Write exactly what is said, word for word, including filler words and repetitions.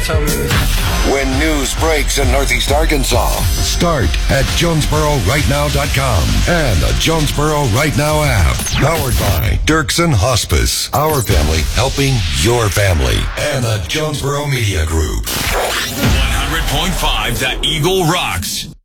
tell me this. When news breaks in Northeast Arkansas, start at Jonesboro Right Now dot com and the Jonesboro Right Now app. Powered by Dirksen Hospice. Our family helping your family. And the Jonesboro Media Group. one hundred point five The Eagle rocks.